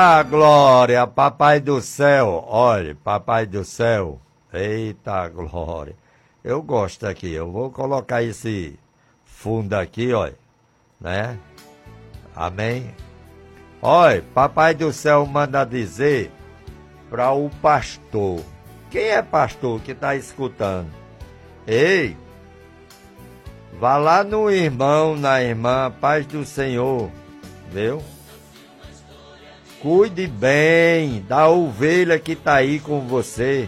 Ah, glória, papai do céu, olha, papai do céu, eita glória, eu gosto aqui, eu vou colocar esse fundo aqui, olha, né, amém, olha, papai do céu manda dizer para o pastor, quem é pastor que está escutando? Ei, vá lá no irmão, na irmã, paz do Senhor, viu? Cuide bem da ovelha que está aí com você.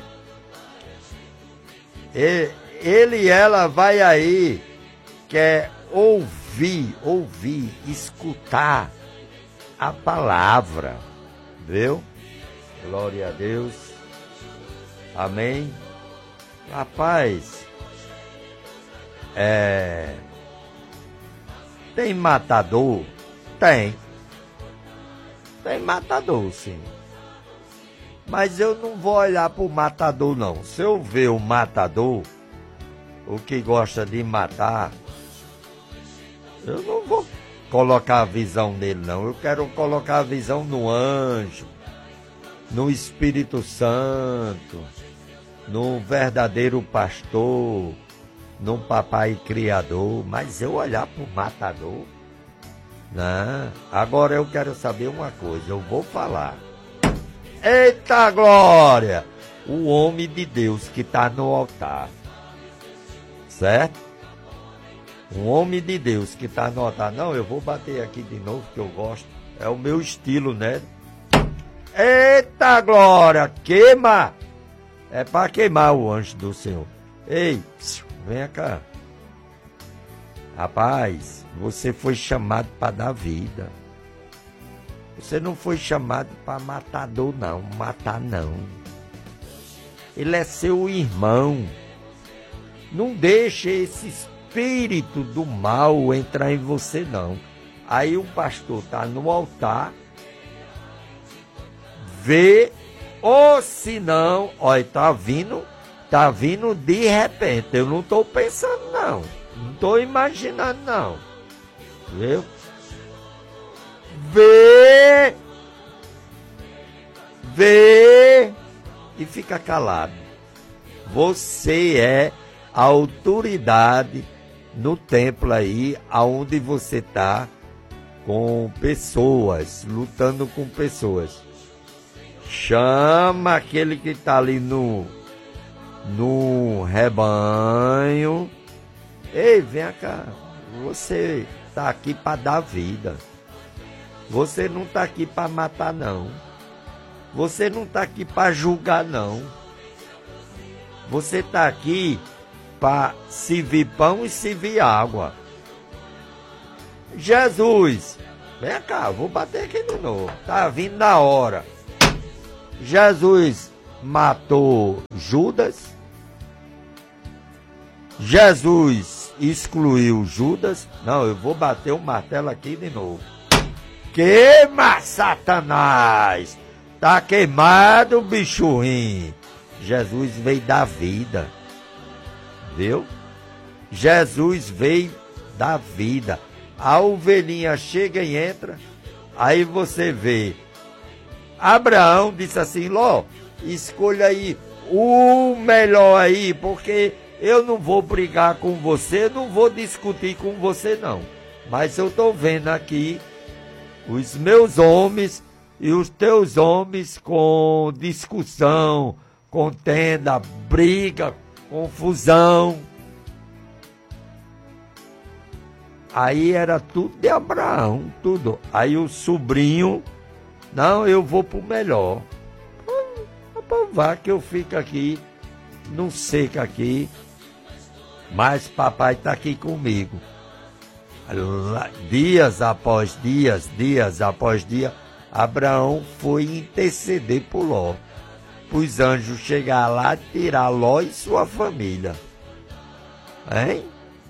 Ele e ela vai aí, quer ouvir, escutar a palavra, viu? Glória a Deus. Amém. Rapaz, tem matador? Tem matador, sim. Mas eu não vou olhar pro matador, não. Se eu ver o matador, o que gosta de matar, eu não vou colocar a visão nele, não. Eu quero colocar a visão no anjo, no Espírito Santo, no verdadeiro pastor, no papai criador. Mas eu olhar pro matador... Não, agora eu quero saber uma coisa, eu vou falar. Eita glória! O homem de Deus que está no altar, certo? Um homem de Deus que está no altar. Não, eu vou bater aqui de novo, que eu gosto. É o meu estilo, né? Eita glória! Queima! É para queimar o anjo do Senhor. Ei, vem cá. Rapaz, você foi chamado para dar vida. Você não foi chamado para matador, não. Matar, não. Ele é seu irmão. Não deixe esse espírito do mal entrar em você, não. Aí o pastor está no altar, vê, ou se não, olha, tá vindo de repente. Eu não estou pensando, não. Não estou imaginando, não. Viu? Vê e fica calado. Você é a autoridade no templo aí, aonde você está com pessoas, lutando com pessoas. Chama aquele que está ali no rebanho. Ei, vem cá, você está aqui para dar vida. Você não está aqui para matar, não. Você não está aqui para julgar, não. Você está aqui para servir pão e servir água. Jesus, vem cá, vou bater aqui de novo. Está vindo na hora. Jesus matou Judas. Jesus excluiu Judas. Não, eu vou bater o martelo aqui de novo. Queima, Satanás! Tá queimado, bicho ruim. Jesus veio dar vida. Viu? Jesus veio dar vida. A ovelhinha chega e entra. Aí você vê. Abraão disse assim: Ló, escolha aí o melhor aí, porque eu não vou brigar com você, não vou discutir com você, não. Mas eu estou vendo aqui os meus homens e os teus homens com discussão, contenda, briga, confusão. Aí era tudo de Abraão, tudo. Aí o sobrinho, não, eu vou pro melhor. Vá que eu fico aqui, não seca aqui. Mas papai está aqui comigo. Dias após dias, Abraão foi interceder por Ló. Os anjos chegar lá e tirar Ló e sua família. Hein?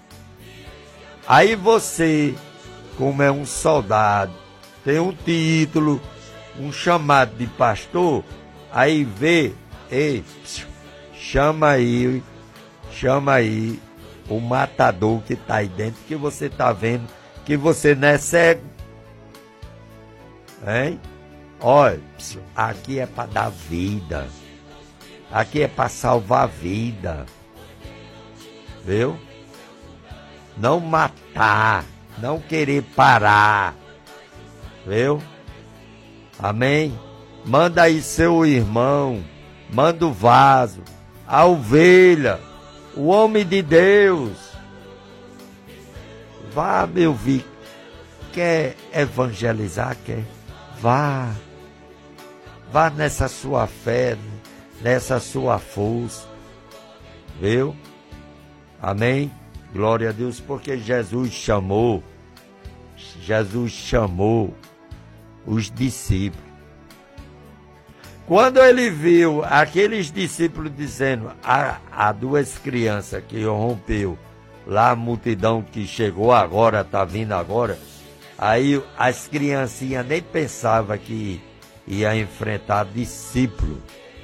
Aí você, como é um soldado, tem um título, um chamado de pastor, aí vê, ei, chama aí o matador que está aí dentro, que você está vendo, que você não é cego. Hein? Olha, aqui é para dar vida. Aqui é para salvar a vida. Viu? Não matar. Não querer parar. Viu? Amém? Manda aí seu irmão. Manda o vaso. A ovelha. O homem de Deus. Vá, meu filho. Quer evangelizar? Quer? Vá. Vá nessa sua fé, nessa sua força. Viu? Amém? Glória a Deus, porque Jesus chamou os discípulos. Quando ele viu aqueles discípulos dizendo a duas crianças que rompeu lá a multidão que chegou agora, está vindo agora, aí as criancinhas nem pensavam que ia enfrentar discípulo.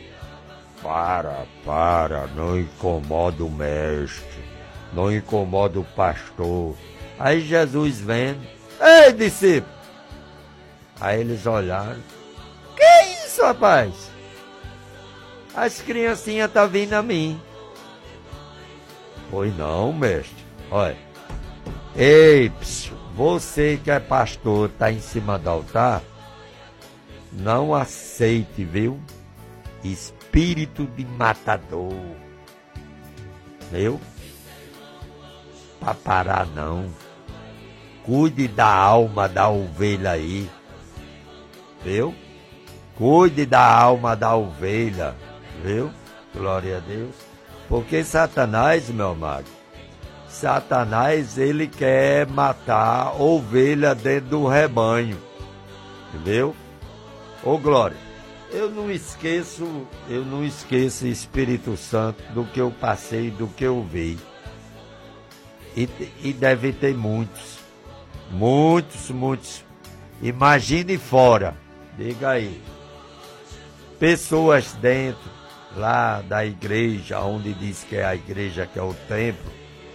Para, não incomoda o mestre, não incomoda o pastor. Aí Jesus vendo, ei discípulo! Aí eles olharam, que isso, rapaz? As criancinhas estão vindo a mim. Pois não, mestre. Olha, ei, você que é pastor, está em cima do altar, não aceite, viu? Espírito de matador. Viu? Para parar não. Cuide da alma da ovelha aí. Viu? Cuide da alma da ovelha. Viu? Glória a Deus. Porque Satanás, meu amado, Satanás, ele quer matar a ovelha dentro do rebanho. Entendeu? Ô glória, eu não esqueço, Espírito Santo, do que eu passei, do que eu vi. E deve ter muitos. Imagine fora, diga aí. Pessoas dentro, lá da igreja, onde diz que é a igreja, que é o templo.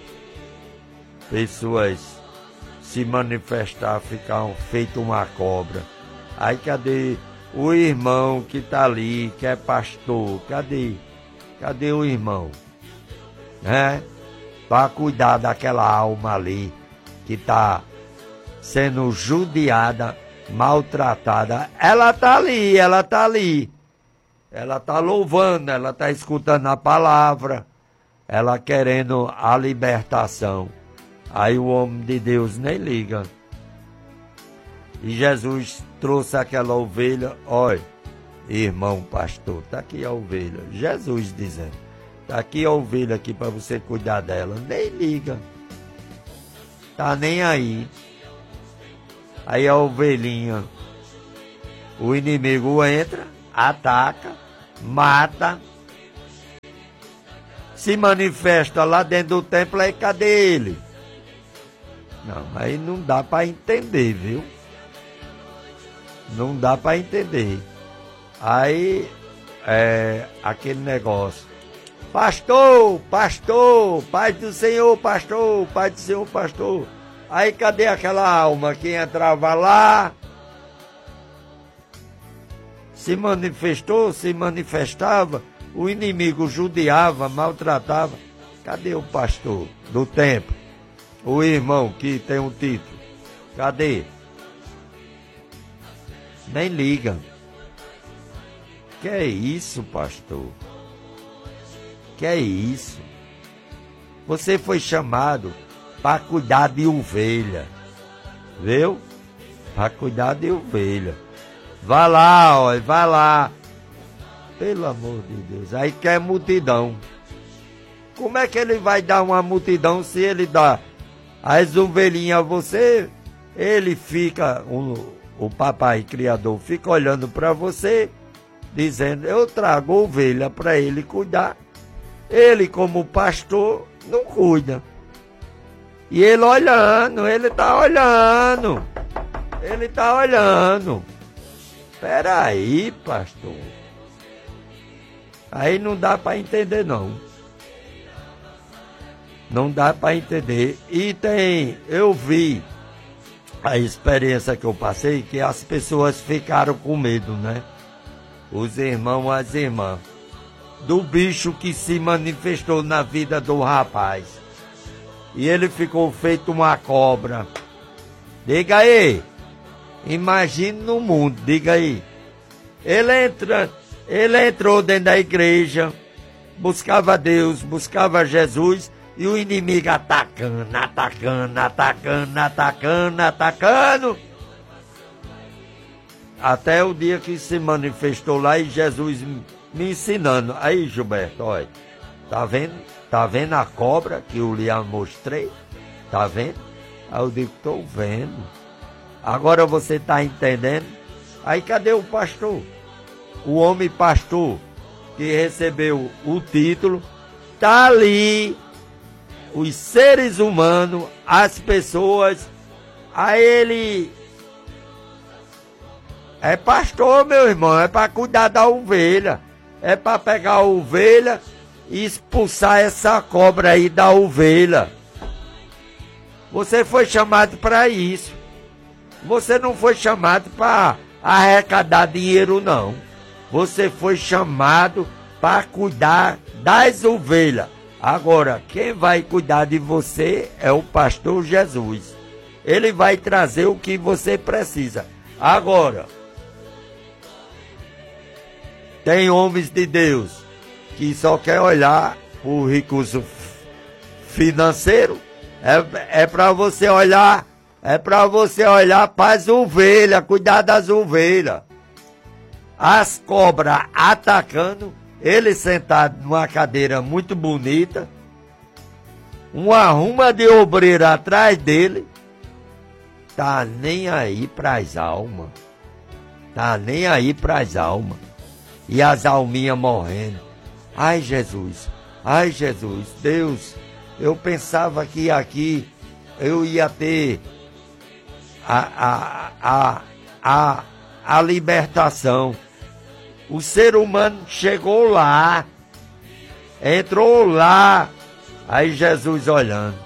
Pessoas se manifestar, ficar feito uma cobra. Aí cadê o irmão que está ali, que é pastor? Cadê o irmão? Para cuidar daquela alma ali, que está sendo judiada, maltratada. Ela está ali. Ela está louvando, ela está escutando a palavra, ela querendo a libertação. Aí o homem de Deus nem liga. E Jesus trouxe aquela ovelha, olha, irmão pastor, está aqui a ovelha. Jesus dizendo, está aqui a ovelha aqui para você cuidar dela. Nem liga. Está nem aí. Aí a ovelhinha, o inimigo entra, ataca, mata, se manifesta lá dentro do templo, aí cadê ele? Não, aí não dá para entender, viu? Não dá para entender. Aí aquele negócio. Pastor, Pai do Senhor, pastor, Pai do Senhor, pastor. Aí cadê aquela alma que entrava lá? Se manifestava, o inimigo judiava, maltratava. Cadê o pastor do templo? O irmão que tem um título? Cadê? Nem liga. Que é isso, pastor? Que é isso? Você foi chamado para cuidar de ovelha. Viu? Para cuidar de ovelha. Vá lá, olha, vá lá. Pelo amor de Deus. Aí quer multidão. Como é que ele vai dar uma multidão se ele dá as ovelhinhas a você? Ele fica, o papai criador fica olhando para você, dizendo, eu trago ovelha para ele cuidar. Ele, como pastor, não cuida. E ele olhando, ele está olhando. Peraí, pastor. Aí não dá para entender, não. Não dá para entender. E eu vi a experiência que eu passei, que as pessoas ficaram com medo, né? Os irmãos, as irmãs, do bicho que se manifestou na vida do rapaz. E ele ficou feito uma cobra. Diga aí, imagine no mundo, diga aí. Ele entrou dentro da igreja, buscava Deus, buscava Jesus, e o inimigo atacando. Até o dia que se manifestou lá e Jesus me ensinando. Aí, Gilberto, olha, tá vendo? Tá vendo a cobra que eu lhe mostrei? Tá vendo? Aí eu digo, tô vendo. Agora você tá entendendo? Aí cadê o pastor? O homem pastor que recebeu o título, tá ali. Os seres humanos, as pessoas, a ele é pastor, meu irmão, é para cuidar da ovelha, é para pegar a ovelha e expulsar essa cobra aí da ovelha. Você foi chamado para isso. Você não foi chamado para arrecadar dinheiro, não. Você foi chamado para cuidar das ovelhas. Agora, quem vai cuidar de você é o pastor Jesus. Ele vai trazer o que você precisa. Agora, tem homens de Deus que só quer olhar o recurso financeiro. É para você olhar, para as ovelhas, cuidar das ovelhas. As cobras atacando. Ele sentado numa cadeira muito bonita, uma ruma de obreiro atrás dele, tá nem aí pras almas. Tá nem aí pras almas. E as alminhas morrendo. Ai, Jesus, Deus, eu pensava que aqui eu ia ter a libertação. O ser humano chegou lá, entrou lá, aí Jesus olhando.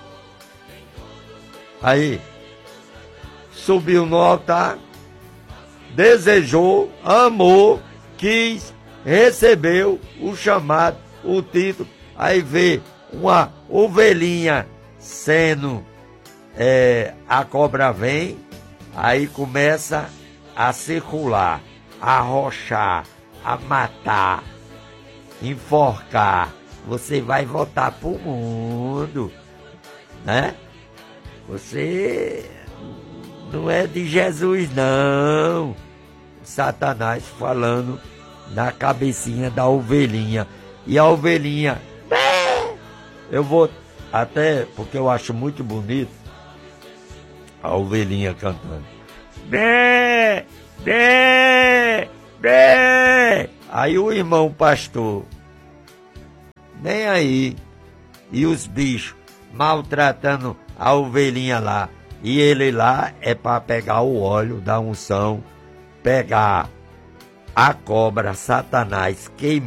Aí, subiu no altar, desejou, amou, quis, recebeu o chamado, o título. Aí vê uma ovelhinha sendo, a cobra vem, aí começa a circular, a arrochar, a matar, enforcar. Você vai voltar pro mundo, né? Você não é de Jesus, não. Satanás falando na cabecinha da ovelhinha. E a ovelhinha, eu vou até, porque eu acho muito bonito a ovelhinha cantando. Bé, bé, bé. Aí o irmão pastor, nem aí, e os bichos maltratando a ovelhinha lá. E ele lá é para pegar o óleo da unção, pegar a cobra, Satanás, queimar.